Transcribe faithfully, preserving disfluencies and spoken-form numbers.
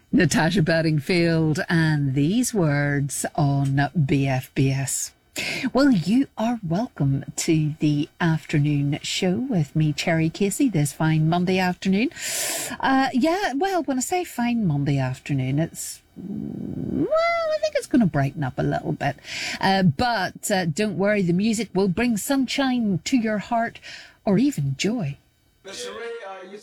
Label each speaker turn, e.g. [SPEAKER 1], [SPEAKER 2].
[SPEAKER 1] Natasha Bedingfield and these words on B F B S. Well, you are welcome to the afternoon show with me, Cherry Casey, this fine Monday afternoon. Uh, yeah, well, when I say fine Monday afternoon, it's, well, I think it's going to brighten up a little bit. Uh, but uh, don't worry, the music will bring sunshine to your heart or even joy.
[SPEAKER 2] Misery.